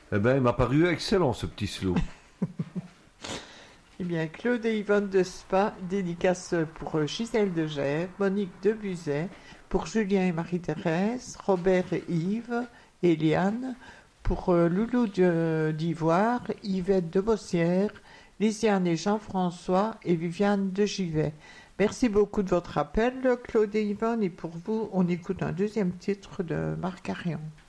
Eh ben, il m'a paru excellent ce petit slow. Eh bien, Claude et Yvonne de Spa, dédicace pour Gisèle de Gers, Monique de Buzet, pour Julien et Marie-Thérèse, Robert et Yves, Eliane, pour Loulou d'Ivoire, Yvette de Bossière, Lisiane et Jean-François et Viviane de Givet. Merci beaucoup de votre appel, Claude et Yvonne, et pour vous, on écoute un deuxième titre de Marc Arion.